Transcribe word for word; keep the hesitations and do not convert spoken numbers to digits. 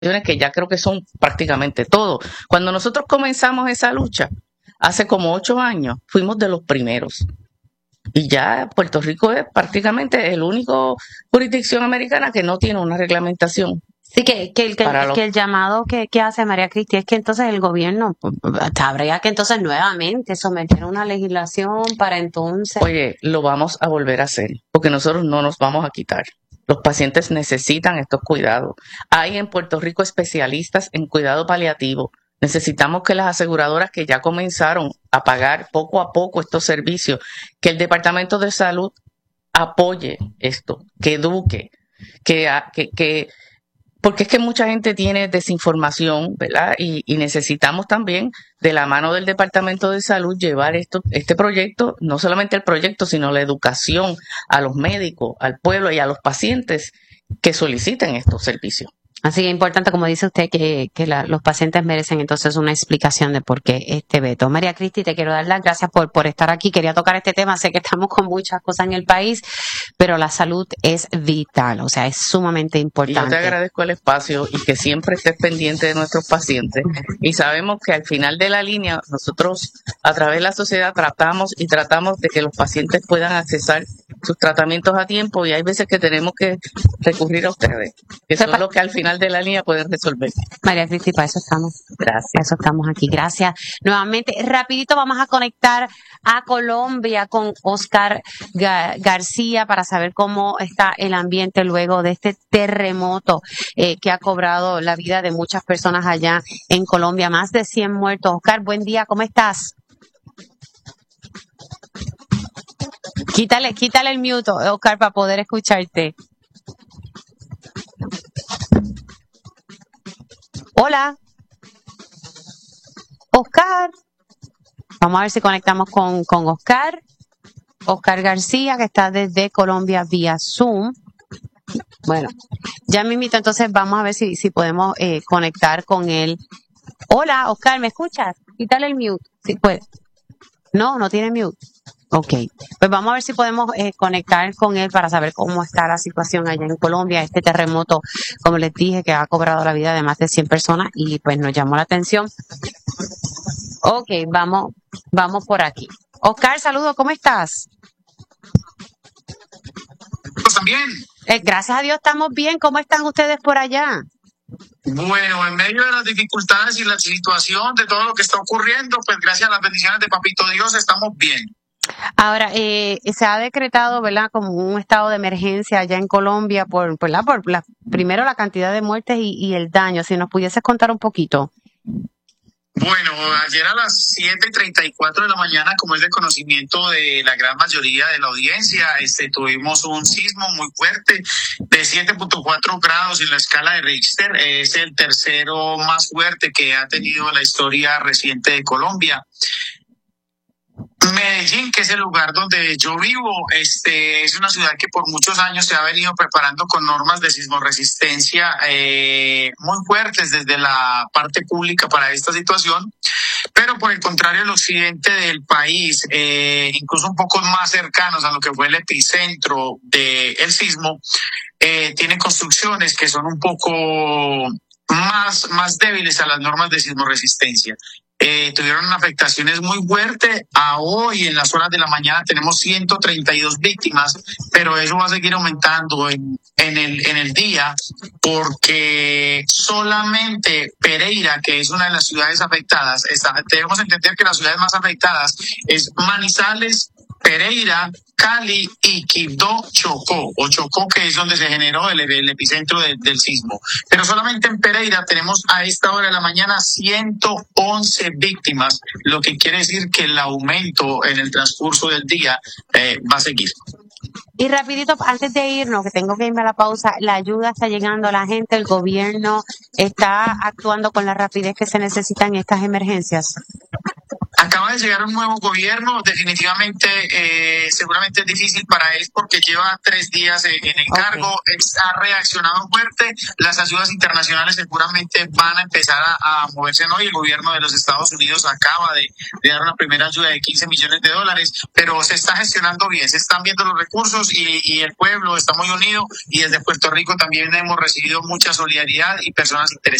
que ya creo que son prácticamente todo. Cuando nosotros comenzamos esa lucha, hace como ocho años, fuimos de los primeros. Y ya Puerto Rico es prácticamente el único jurisdicción americana que no tiene una reglamentación. Sí, que, que, el, que, Para los- que el llamado que, que hace María Cristi es que entonces el gobierno habría que entonces nuevamente someter una legislación para entonces... Oye, lo vamos a volver a hacer, porque nosotros no nos vamos a quitar. Los pacientes necesitan estos cuidados. Hay en Puerto Rico especialistas en cuidado paliativo. Necesitamos que las aseguradoras que ya comenzaron a pagar poco a poco estos servicios, que el Departamento de Salud apoye esto, que eduque, que, que, que porque es que mucha gente tiene desinformación, ¿verdad? Y, y necesitamos también, de la mano del Departamento de Salud, llevar esto, este proyecto, no solamente el proyecto, sino la educación a los médicos, al pueblo y a los pacientes que soliciten estos servicios. Así que es importante, como dice usted, que, que la, los pacientes merecen entonces una explicación de por qué este veto. María Cristi, te quiero dar las gracias por, por estar aquí. Quería tocar este tema. Sé que estamos con muchas cosas en el país, pero la salud es vital, o sea, es sumamente importante. Y yo te agradezco el espacio y que siempre estés pendiente de nuestros pacientes. Y sabemos que al final de la línea, nosotros a través de la sociedad tratamos y tratamos de que los pacientes puedan accesar sus tratamientos a tiempo, y hay veces que tenemos que recurrir a ustedes, que son los que al final de la línea pueden resolver. María Cristi, para eso estamos. Gracias. Para eso estamos aquí. Gracias. Nuevamente, rapidito vamos a conectar a Colombia con Oscar Ga- García para saber cómo está el ambiente luego de este terremoto eh, que ha cobrado la vida de muchas personas allá en Colombia. Más de cien muertos. Oscar, buen día, ¿cómo estás? Quítale, quítale el mute, Oscar, para poder escucharte. Hola. Oscar. Vamos a ver si conectamos con, con Oscar. Oscar García, que está desde Colombia vía Zoom. Bueno, ya me invito, entonces vamos a ver si, si podemos eh, conectar con él. Hola, Oscar, ¿me escuchas? Quítale el mute, si puedes. No, no tiene mute. Ok, pues vamos a ver si podemos eh, conectar con él para saber cómo está la situación allá en Colombia, este terremoto, como les dije, que ha cobrado la vida de más de cien personas y pues nos llamó la atención. Ok, vamos, vamos por aquí. Oscar, saludos, ¿cómo estás? Pues también. Eh, gracias a Dios estamos bien, ¿cómo están ustedes por allá? Bueno, en medio de las dificultades y la situación de todo lo que está ocurriendo, pues gracias a las bendiciones de Papito Dios estamos bien. Ahora, eh, se ha decretado, ¿verdad?, como un estado de emergencia allá en Colombia por, ¿verdad?, por la, primero la cantidad de muertes y, y el daño. Si nos pudieses contar un poquito. Bueno, ayer a las siete y treinta y cuatro de la mañana, como es de conocimiento de la gran mayoría de la audiencia, este, tuvimos un sismo muy fuerte de siete punto cuatro grados en la escala de Richter. Es el tercero más fuerte que ha tenido la historia reciente de Colombia. Medellín, que es el lugar donde yo vivo, este es una ciudad que por muchos años se ha venido preparando con normas de sismoresistencia eh, muy fuertes desde la parte pública para esta situación, pero por el contrario, el occidente del país, eh, incluso un poco más cercanos a lo que fue el epicentro del sismo, eh, tiene construcciones que son un poco más, más débiles a las normas de sismoresistencia. Eh, tuvieron afectaciones muy fuertes. A hoy, en las horas de la mañana, tenemos ciento treinta y dos víctimas, pero eso va a seguir aumentando en, en, el, en el día, porque solamente Pereira, que es una de las ciudades afectadas, está, debemos entender que las ciudades más afectadas es Manizales, Pereira, Cali y Quibdó, Chocó, o Chocó, que es donde se generó el, el epicentro de, del sismo. Pero solamente en Pereira tenemos a esta hora de la mañana ciento once víctimas, lo que quiere decir que el aumento en el transcurso del día eh, va a seguir. Y rapidito, antes de irnos, que tengo que irme a la pausa, la ayuda está llegando a la gente, el gobierno está actuando con la rapidez que se necesita en estas emergencias. Acaba de llegar un nuevo gobierno, definitivamente, eh, seguramente es difícil para él porque lleva tres días en, en el Okay. cargo, es- ha reaccionado fuerte, las ayudas internacionales seguramente van a empezar a, a moverse hoy, el gobierno de los Estados Unidos acaba de, de dar una primera ayuda de quince millones de dólares, pero se está gestionando bien, se están viendo los recursos y, y el pueblo está muy unido y desde Puerto Rico también hemos recibido mucha solidaridad y personas interesadas.